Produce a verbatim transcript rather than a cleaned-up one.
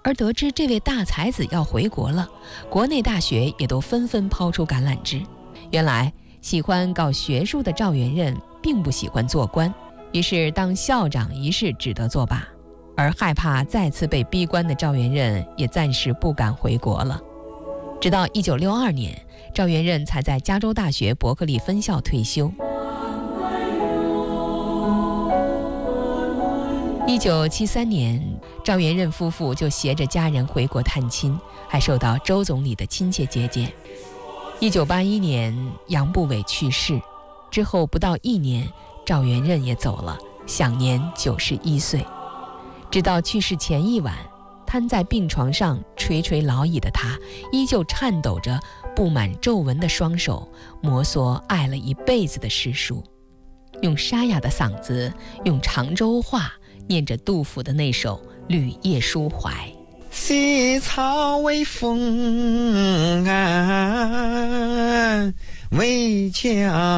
而得知这位大才子要回国了，国内大学也都纷纷抛出橄榄枝。原来喜欢搞学术的赵元任并不喜欢做官，于是当校长一事只得作罢。而害怕再次被逼官的赵元任也暂时不敢回国了。直到一九六二年，赵元任才在加州大学伯克利分校退休。一九七三年，赵元任夫妇就携着家人回国探亲，还受到周总理的亲切接见。一九八一年，杨步伟去世之后不到一年，赵元任也走了，享年九十一岁。直到去世前一晚，瘫在病床上垂垂老矣的他，依旧颤抖着布满皱纹的双手，摩挲爱了一辈子的诗书，用沙哑的嗓子，用常州话念着杜甫的那首《旅夜抒怀》： 西草微风岸，为江